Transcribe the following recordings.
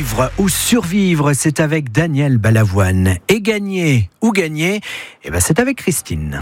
Vivre ou survivre, c'est avec Daniel Balavoine. Et gagner ou gagner, c'est avec Christine.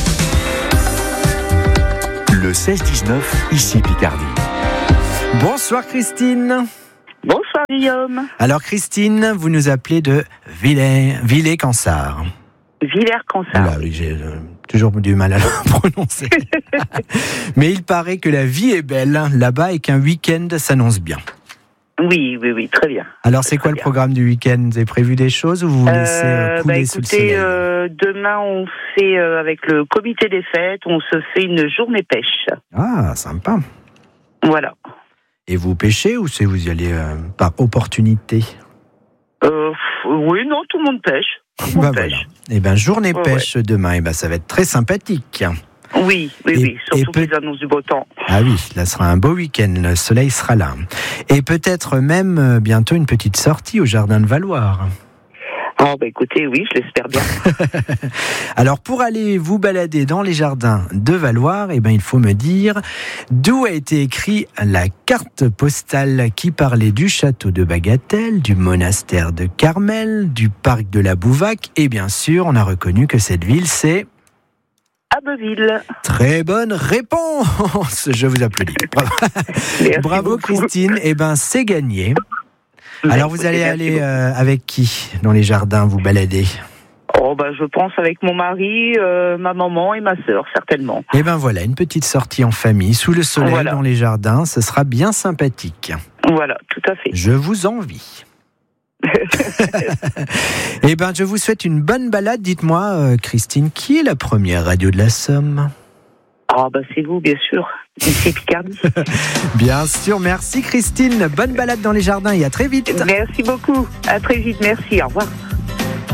Le 16-19, ici Picardie. Bonsoir Christine. Bonsoir Guillaume. Alors Christine, vous nous appelez de Villers-Cansart. Villers-Cansart. Voilà, oui, j'ai toujours du mal à le prononcer. Mais il paraît que la vie est belle là-bas et qu'un week-end s'annonce bien. Oui, très bien. Alors c'est quoi le programme du week-end ? Vous avez prévu des choses ou vous vous laissez couler sous le soleil ? Demain on fait, avec le comité des fêtes, on se fait une journée pêche. Ah, sympa. Voilà. Et vous pêchez ou vous y allez par opportunité ? Oui, non, tout le monde pêche. Tout le monde pêche. Voilà. Journée pêche demain, ça va être très sympathique. Oui, surtout qu'ils annoncent du beau temps. Ah oui, là sera un beau week-end, le soleil sera là. Et peut-être même bientôt une petite sortie au jardin de Valloire. Écoutez, oui, je l'espère bien. Alors pour aller vous balader dans les jardins de Valloire, il faut me dire d'où a été écrit la carte postale qui parlait du château de Bagatelle, du monastère de Carmel, du parc de la Bouvac, et bien sûr, on a reconnu que cette ville, c'est... Abbeville. Très bonne réponse. Je vous applaudis. Bravo Christine. C'est gagné. Alors vous allez aller avec qui dans les jardins vous balader ? Je pense avec mon mari, ma maman et ma sœur, certainement. Voilà, une petite sortie en famille, sous le soleil, dans les jardins, ce sera bien sympathique. Voilà, tout à fait. Je vous envie. Je vous souhaite une bonne balade. Dites-moi, Christine, qui est la première radio de la Somme ? C'est vous, bien sûr. C'est Picardie. Bien sûr, merci Christine. Bonne balade dans les jardins et à très vite. Merci beaucoup. À très vite, merci. Au revoir.